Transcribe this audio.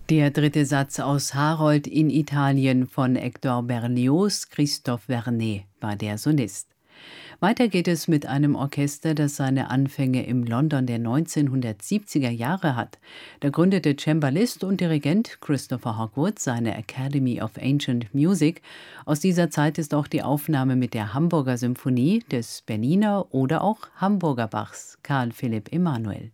Der dritte Satz aus Harold in Italien von Hector Berlioz, Christophe Vernet war der Solist. Weiter geht es mit einem Orchester, das seine Anfänge im London der 1970er Jahre hat. Da gründete Cembalist und Dirigent Christopher Hogwood seine Academy of Ancient Music. Aus dieser Zeit ist auch die Aufnahme mit der Hamburger Symphonie, des Berliner oder auch Hamburger Bachs Karl Philipp Emanuel.